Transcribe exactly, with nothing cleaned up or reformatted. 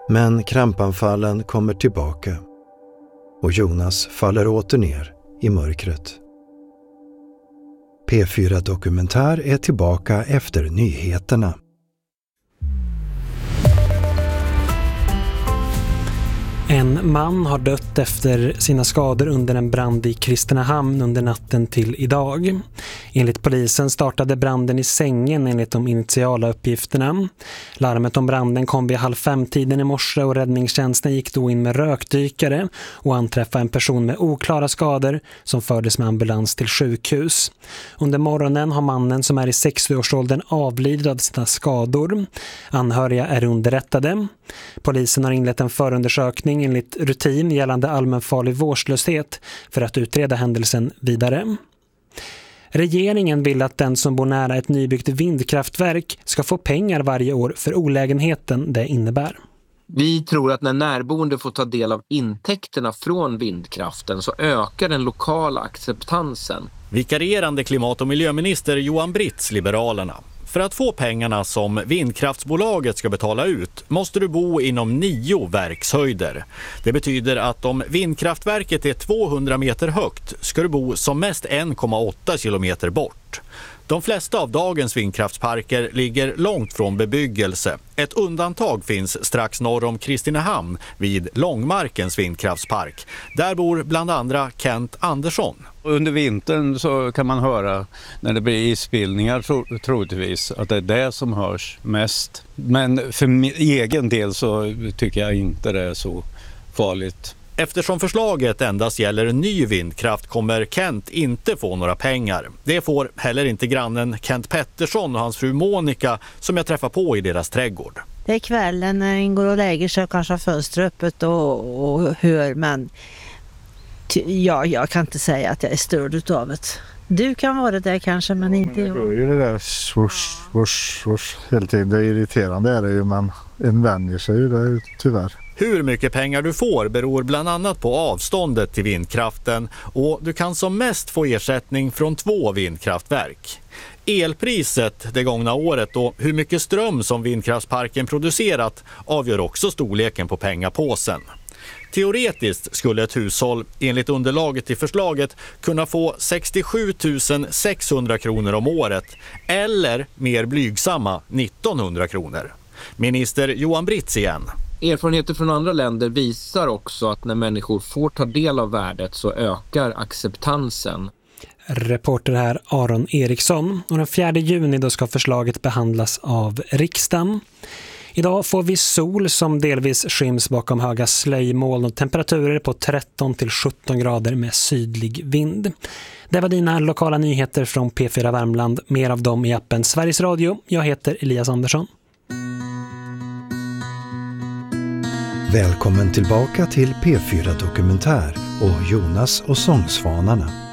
Men krampanfallen kommer tillbaka och Jonas faller åter ner i mörkret. P fyra Dokumentär är tillbaka efter nyheterna. En man har dött efter sina skador under en brand i Kristinehamn under natten till idag. Enligt polisen startade branden i sängen enligt de initiala uppgifterna. Larmet om branden kom vid halv fem-tiden i morse och räddningstjänsten gick då in med rökdykare och anträffade en person med oklara skador som fördes med ambulans till sjukhus. Under morgonen har mannen som är i sextioårsåldern avlidit av sina skador. Anhöriga är underrättade. Polisen har inlett en förundersökning enligt rutin gällande allmänfarlig vårdslöshet för att utreda händelsen vidare. Regeringen vill att den som bor nära ett nybyggt vindkraftverk ska få pengar varje år för olägenheten det innebär. Vi tror att när närboende får ta del av intäkterna från vindkraften så ökar den lokala acceptansen. Vikarierande klimat- och miljöminister Johan Britz, Liberalerna. För att få pengarna som vindkraftsbolaget ska betala ut måste du bo inom nio verkshöjder. Det betyder att om vindkraftverket är tvåhundra meter högt ska du bo som mest en komma åtta kilometer bort. De flesta av dagens vindkraftsparker ligger långt från bebyggelse. Ett undantag finns strax norr om Kristinehamn vid Långmarkens vindkraftspark. Där bor bland andra Kent Andersson. Under vintern så kan man höra när det blir isbildningar tro, troligtvis att det är det som hörs mest. Men för min egen del så tycker jag inte det är så farligt. Eftersom förslaget endast gäller ny vindkraft kommer Kent inte få några pengar. Det får heller inte grannen Kent Pettersson och hans fru Monica som jag träffar på i deras trädgård. Det är kvällen när en går och lägger sig och kanske har fönstret öppet och, och hör, men ja, jag kan inte säga att jag är störd utav det. Du kan vara det kanske, men inte jag. Det är ju det där swoosh, swoosh, swoosh hela tiden. Det är irriterande är det ju, men en vänjer sig ju det tyvärr. Hur mycket pengar du får beror bland annat på avståndet till vindkraften och du kan som mest få ersättning från två vindkraftverk. Elpriset det gångna året och hur mycket ström som vindkraftsparken producerat avgör också storleken på pengapåsen. Teoretiskt skulle ett hushåll enligt underlaget till förslaget kunna få sextiosju tusen sexhundra kronor om året eller mer blygsamma nittonhundra kronor. Minister Johan Britz igen. Erfarenheter från andra länder visar också att när människor får ta del av värdet så ökar acceptansen. Reporter här Aron Eriksson. Och den fjärde juni då ska förslaget behandlas av riksdagen. Idag får vi sol som delvis skyms bakom höga slöjmoln och temperaturer på tretton till sjutton grader med sydlig vind. Det var dina lokala nyheter från P fyra Värmland. Mer av dem i appen Sveriges Radio. Jag heter Elias Andersson. Välkommen tillbaka till P fyra Dokumentär och Jonas och sångsvanarna.